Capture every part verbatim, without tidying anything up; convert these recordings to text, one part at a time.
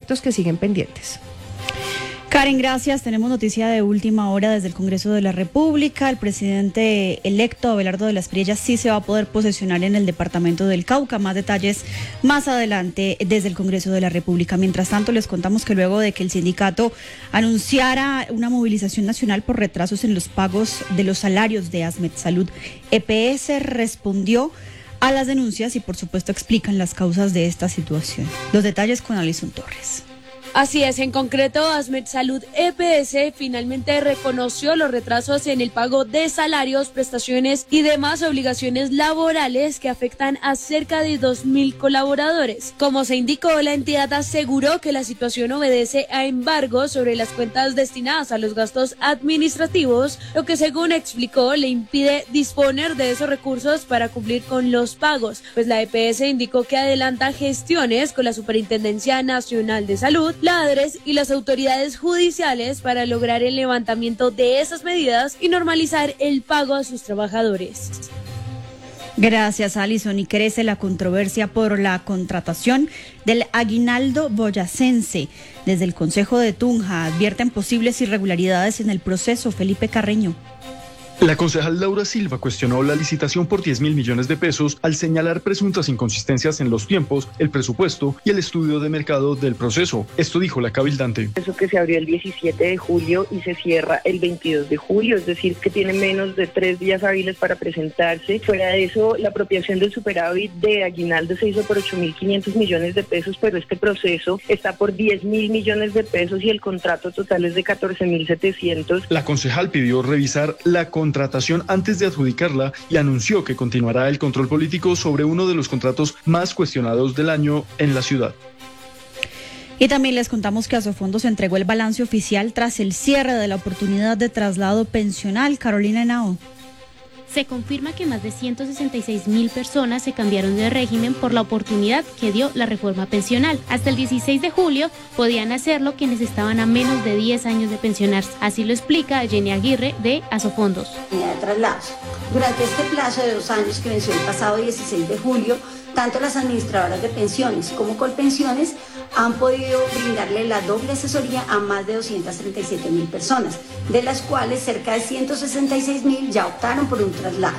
proyectos que siguen pendientes. Karen, gracias. Tenemos noticia de última hora desde el Congreso de la República. El presidente electo, Abelardo de la Espriella, sí se va a poder posesionar en el departamento del Cauca. Más detalles más adelante desde el Congreso de la República. Mientras tanto, les contamos que luego de que el sindicato anunciara una movilización nacional por retrasos en los pagos de los salarios de ASMED Salud, E P S respondió a las denuncias y, por supuesto, explican las causas de esta situación. Los detalles con Alison Torres. Así es, en concreto, ASMED Salud E P S finalmente reconoció los retrasos en el pago de salarios, prestaciones y demás obligaciones laborales que afectan a cerca de dos mil colaboradores. Como se indicó, la entidad aseguró que la situación obedece a embargos sobre las cuentas destinadas a los gastos administrativos, lo que, según explicó, le impide disponer de esos recursos para cumplir con los pagos, pues la E P S indicó que adelanta gestiones con la Superintendencia Nacional de Salud, la ADRES y las autoridades judiciales para lograr el levantamiento de esas medidas y normalizar el pago a sus trabajadores. Gracias, Alison. Y crece la controversia por la contratación del aguinaldo boyacense. Desde el Consejo de Tunja advierten posibles irregularidades en el proceso. Felipe Carreño. La concejal Laura Silva cuestionó la licitación por diez mil millones de pesos al señalar presuntas inconsistencias en los tiempos, el presupuesto y el estudio de mercado del proceso. Esto dijo la cabildante. Eso que se abrió el diecisiete de julio y se cierra el veintidós de julio, es decir, que tiene menos de tres días hábiles para presentarse. Fuera de eso, la apropiación del superávit de aguinaldo se hizo por ocho mil quinientos millones de pesos, pero este proceso está por diez mil millones de pesos y el contrato total es de catorce mil setecientos. La concejal pidió revisar la contratación contratación antes de adjudicarla y anunció que continuará el control político sobre uno de los contratos más cuestionados del año en la ciudad. Y también les contamos que Asofondos entregó el balance oficial tras el cierre de la oportunidad de traslado pensional. Carolina Henao. Se confirma que más de ciento sesenta y seis mil personas se cambiaron de régimen por la oportunidad que dio la reforma pensional. Hasta el dieciséis de julio podían hacerlo quienes estaban a menos de diez años de pensionarse. Así lo explica Jenny Aguirre de Asofondos. De traslados. Durante este plazo de dos años que venció el pasado dieciséis de julio, tanto las administradoras de pensiones como Colpensiones han podido brindarle la doble asesoría a más de doscientas treinta y siete mil personas, de las cuales cerca de ciento sesenta y seis mil ya optaron por un traslado.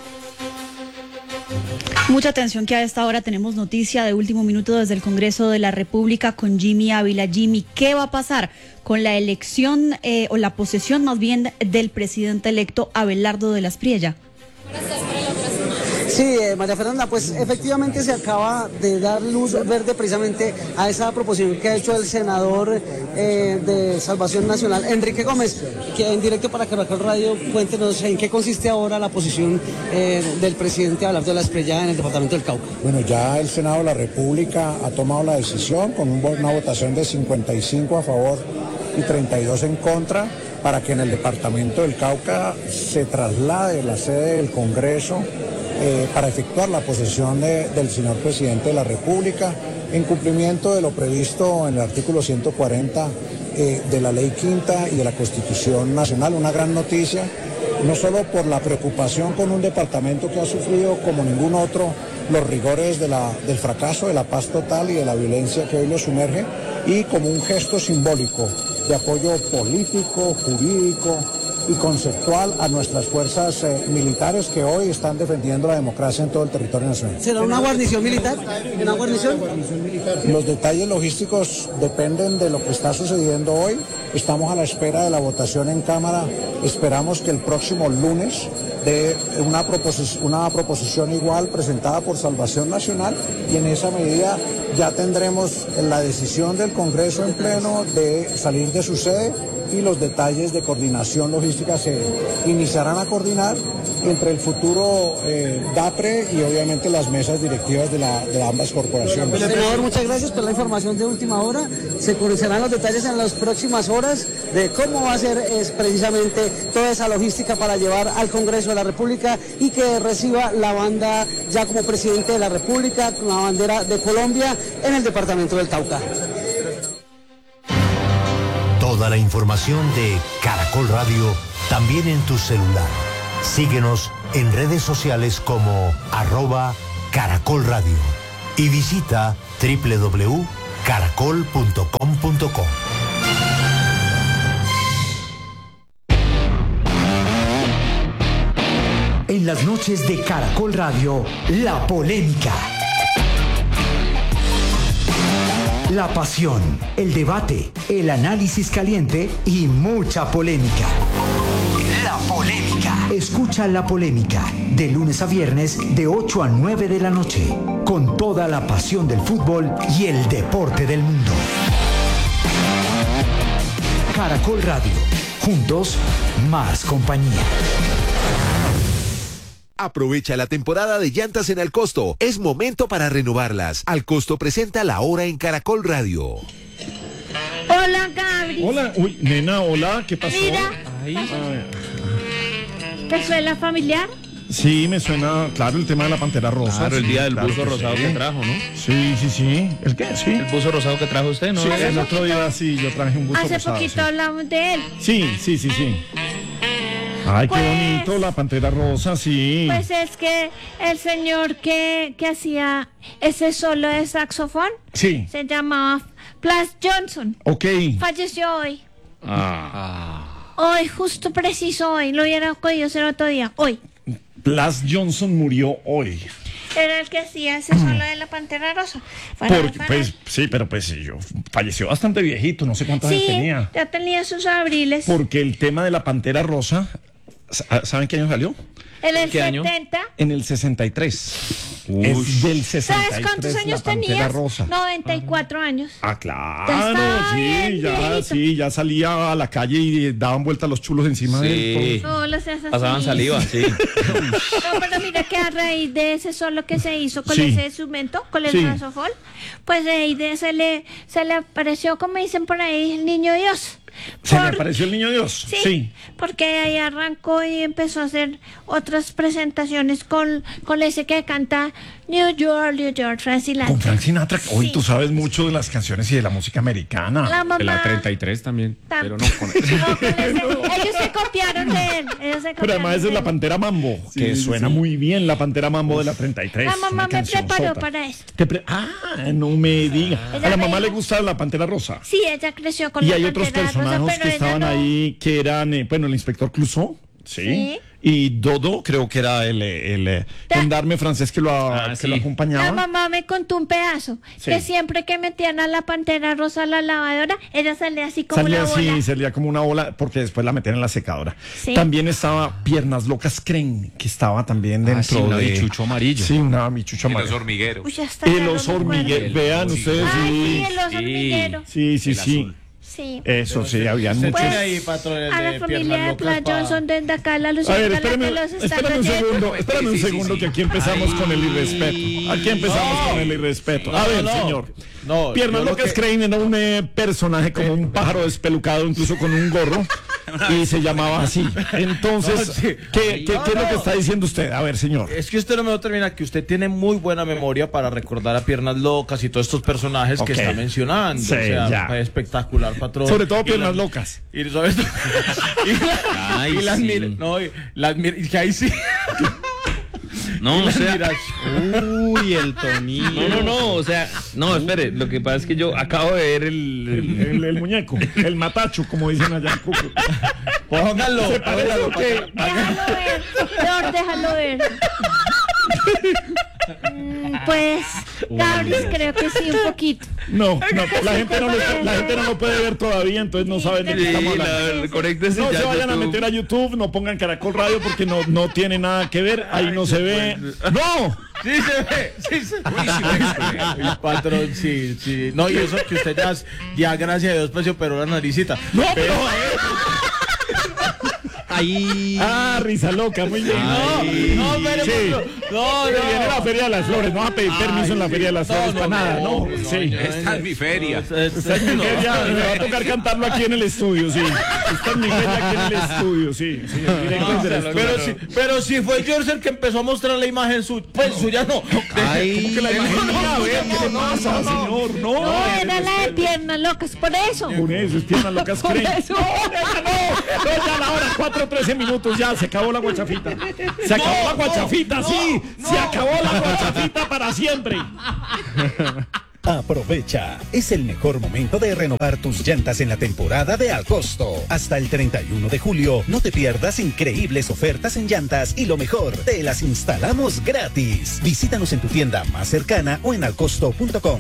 Mucha atención que a esta hora tenemos noticia de último minuto desde el Congreso de la República con Jimmy Ávila. Jimmy, ¿qué va a pasar con la elección eh, o la posesión más bien del presidente electo Abelardo de la Espriella? Sí, eh, María Fernanda, pues efectivamente se acaba de dar luz verde precisamente a esa proposición que ha hecho el senador eh, de Salvación Nacional, Enrique Gómez, que en directo para Caracol Radio, cuéntenos en qué consiste ahora la posición eh, del presidente Abelardo de la Espriella en el departamento del Cauca. Bueno, ya el Senado de la República ha tomado la decisión con un, una votación de cincuenta y cinco a favor y treinta y dos en contra para que en el departamento del Cauca se traslade la sede del Congreso Eh, para efectuar la posesión de, del señor presidente de la República en cumplimiento de lo previsto en el artículo ciento cuarenta eh, de la Ley Quinta y de la Constitución Nacional. Una gran noticia, no solo por la preocupación con un departamento que ha sufrido como ningún otro los rigores de la, del fracaso, de la paz total y de la violencia que hoy lo sumerge, y como un gesto simbólico de apoyo político, jurídico y conceptual a nuestras fuerzas eh, militares que hoy están defendiendo la democracia en todo el territorio nacional. ¿Será una guarnición militar? ¿Una guarnición? Los detalles logísticos dependen de lo que está sucediendo hoy. Estamos a la espera de la votación en Cámara. Esperamos que el próximo lunes de una proposición, una proposición igual presentada por Salvación Nacional, y en esa medida ya tendremos la decisión del Congreso en pleno de salir de su sede y los detalles de coordinación logística se iniciarán a coordinar entre el futuro eh, DAPRE y obviamente las mesas directivas de, la, de ambas corporaciones. Senador, muchas gracias por la información de última hora. Se conocerán los detalles en las próximas horas de cómo va a ser es, precisamente toda esa logística para llevar al Congreso de la República y que reciba la banda ya como presidente de la República con la bandera de Colombia en el departamento del Cauca. Toda la información de Caracol Radio también en tu celular. Síguenos en redes sociales como arroba Caracol Radio y visita doble u doble u doble u punto caracol punto com punto co. En las noches de Caracol Radio, la polémica. La pasión, el debate, el análisis caliente y mucha polémica. La polémica. Escucha La Polémica de lunes a viernes de ocho a nueve de la noche, con toda la pasión del fútbol y el deporte del mundo. Caracol Radio, juntos, más compañía. Aprovecha la temporada de llantas en Alcosto. Es momento para renovarlas. Alcosto presenta La Hora en Caracol Radio. Hola, Gabriel. Hola, uy, nena, hola, ¿qué pasó? Mira. Ay. ¿Te suena familiar? Sí, me suena, claro, el tema de la Pantera Rosa. Claro, el sí, día del claro buzo que rosado sí. que trajo, ¿no? Sí, sí, sí. ¿El qué? Sí. El buzo rosado que trajo usted, ¿no? Sí, Hace el otro poquito- día sí, yo traje un buzo Hace rosado. poquito sí. hablamos de él. Sí, sí, sí, sí. Ay, qué Pues- bonito, la Pantera Rosa, sí. Pues es que el señor que, que hacía ese solo de saxofón Sí, se llamaba Plas Johnson. ok. Falleció hoy. Ah. Hoy, justo preciso hoy. Lo hubiera podido hacer otro día. Hoy. Blas Johnson murió hoy. Era el que hacía ese solo de la Pantera Rosa. Para- Porque, para- pues, sí, pero pues sí, yo falleció bastante viejito, no sé cuántos años sí, tenía. ya tenía sus abriles. Porque el tema de la Pantera Rosa, sa- ¿saben qué año salió? En el ¿Qué año? setenta. En el sesenta y tres. Es del sesenta y tres. ¿Sabes cuántos la años Pantera tenías? Rosa. noventa y cuatro años. Ah, Ya claro, estaba sí, bien ya, viejito. sí, ya salía a la calle y daban vueltas los chulos encima de Sí. él. No, lo seas así. Pasaban saliva, sí. No, pero mira que a raíz de ese solo que se hizo con Sí. ese instrumento, con el Sí. saxofón, pues de ahí de se le se le apareció, como dicen por ahí, el niño Dios. ¿Se le Por- apareció el niño Dios? Sí, porque ahí arrancó y empezó a hacer otras presentaciones con, con ese que canta New York, New York, Frank Sinatra. Con Frank Sinatra. Hoy Sí. tú sabes mucho de las canciones y de la música americana. La mamá. De la treinta y tres también. Tam- Pero no con No, con ese- ellos se copiaron de él. Ellos se Pero copiaron además esa de es la él. Pantera Mambo, que sí, suena sí. muy bien, la Pantera Mambo de la treinta y tres. La mamá una me preparó cancionzota. para esto. Te pre- ah, no me diga. Ella A la me mamá le dijo- gusta la Pantera Rosa. Sí, ella creció con Y la hay otros Pantera Rosa, personajes pero que ella estaban no. ahí que eran, eh, bueno, el inspector Clouseau, ¿sí? Sí. Y Dodo, creo que era el, el, el gendarme francés que lo, Ah, que sí. lo acompañaba. La mamá me contó un pedazo, Sí. que siempre que metían a la Pantera Rosa a la lavadora, ella salía así como Salía una así, bola. salía como una bola, porque después la metían en la secadora. Sí. También estaba Piernas Locas Crane, que estaba también dentro sí, una de... bichucho amarillo. Sí, una bichucho amarillo. hormigueros. Uy, hasta El ya no oso me acuerdo. hormiguero, vean ustedes, Ay, sí, sí. el oso hormiguero. Sí, sí, El sí. azul. Sí. Eso sí, habían muchos. Pues, ahí, patrón, el a la de familia Piernas de Locas Pla pa- Johnson desde acá, la A Lucía ver, que espérame, los está espérame un trayendo. segundo, espérame un Sí, sí, segundo, sí. que aquí empezamos con el irrespeto. Aquí empezamos No. con el irrespeto. A No, ver, no. señor. No, Piernas yo lo Locas que- Crane era un eh, personaje como un pájaro despelucado, incluso con un gorro, y se llamaba así. Entonces, No, sí. ¿qué, qué, No, qué es lo no. que está diciendo usted? A ver, señor. Es que usted no me lo termina, que usted tiene muy buena memoria para recordar a Piernas Locas y todos estos personajes Ok. que está mencionando. Sí, o sea, ya. fue espectacular, patrón. Sobre todo Y Piernas la- Locas. Y sobre esto. y, Ay, y las sí. mira- no, y las mira- y que ahí sí. No, o sea. Mira, Uy, el Tonillo. No, no, no, o sea, no, espere, lo que pasa es que yo acabo de ver el. El, el- el muñeco, el matacho, como dicen allá en Cúcuta. póngalo. ¿Se parece póngalo o qué? Déjalo ver, Flor, déjalo ver. Mm, Pues, Gabriel, creo que sí, un poquito. No, no, la gente no, lo, la gente no lo puede ver todavía, entonces no saben de qué Sí, estamos la, hablando. la- conéctese No ya, se vayan a YouTube. meter a YouTube, no pongan Caracol Radio porque no, no tiene nada que ver, ahí no se ve. ¡No! Sí se ve, sí se ve. El patrón, sí, sí. No, y eso que usted ya, ya gracias a Dios, pues, operó la naricita. ¡No, pero! Ahí. Ah, risa loca, muy bien. Ay. No, pero, Sí. no, Que viene la no. Feria de las Flores, no va a pedir permiso en la Feria de las no, Flores no, para nada, no, ¿no? no, Sí. no, Esta es mi feria. Esta es mi feria, me va a tocar cantarlo aquí en el estudio, sí. Esta es mi feria aquí en el estudio, sí. sí directo No, desde el pero, estudio. si, pero si fue George el que empezó a mostrar la imagen suya, pues suya no. Ay. ¿Cómo que la imagen mía? A ver, ¿qué le pasa, señor? No, No, era la de Piernas Locas, por eso. Con eso, es Piernas Locas Por Crane. eso. No, ya no, no, ya la hora, cuatro trece minutos, ya, se acabó la guachafita. Se acabó la guachafita, sí, se acabó la guachafita para siempre. Aprovecha, es el mejor momento de renovar tus llantas en la temporada de Al Costo. Hasta el treinta y uno de julio, no te pierdas increíbles ofertas en llantas y lo mejor, te las instalamos gratis. Visítanos en tu tienda más cercana o en alcosto punto com.